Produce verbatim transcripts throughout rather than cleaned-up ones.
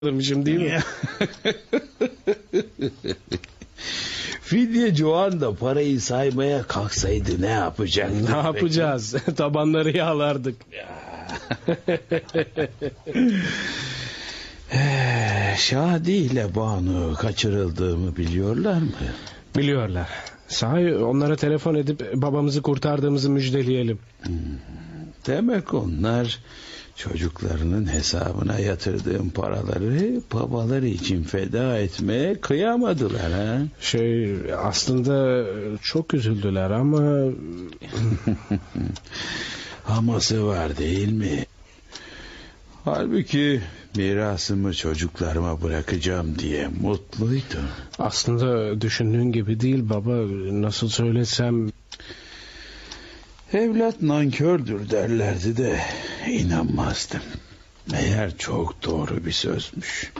demişim değil mi? Fidyeci o anda parayı saymaya kalksaydı ne yapacaktık? Ne yapacağız? Tabanları yağlardık. Şadi ile Banu kaçırıldığımı biliyorlar mı? Biliyorlar. Sahi onlara telefon edip babamızı kurtardığımızı müjdeleyelim. Hmm. Demek onlar çocuklarının hesabına yatırdığım paraları babaları için feda etmeye kıyamadılar ha? Şey aslında çok üzüldüler ama... Aması var değil mi? Halbuki mirasımı çocuklarıma bırakacağım diye mutluydum. Aslında düşündüğün gibi değil baba. Nasıl söylesem... Evlat nankördür derlerdi de inanmazdım. Meğer çok doğru bir sözmüş.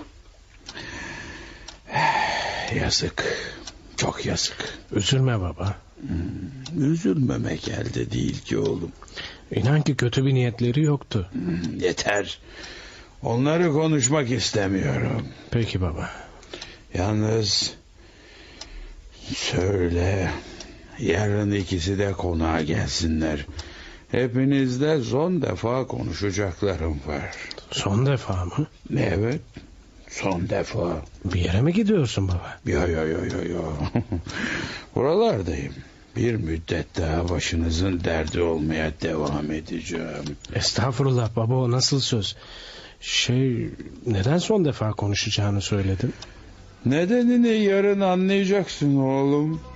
Yazık. Çok yazık. Üzülme baba. Hmm, üzülmemek elde değil ki oğlum. İnan ki kötü bir niyetleri yoktu. Hmm, yeter. Onları konuşmak istemiyorum. Peki baba. Yalnız söyle, yarın ikisi de konağa gelsinler. Hepinizle son defa konuşacaklarım var. Son defa mı? Evet, son defa. Bir yere mi gidiyorsun baba? Yo yo yo yo yo. Buralardayım. Bir müddet daha başınızın derdi olmaya devam edeceğim. Estağfurullah baba, o nasıl söz? Şey, neden son defa konuşacağını söyledin? Nedenini yarın anlayacaksın oğlum.